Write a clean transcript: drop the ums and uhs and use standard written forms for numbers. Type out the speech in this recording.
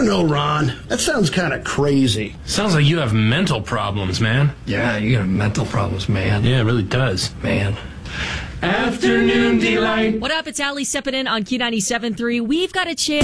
don't know, Ron. That sounds kind of crazy. Sounds like you have mental problems, man. Yeah, you got mental problems, man. Yeah, it really does. Man. Afternoon Delight. What up? It's Ali stepping in on Q97.3. We've got a chance.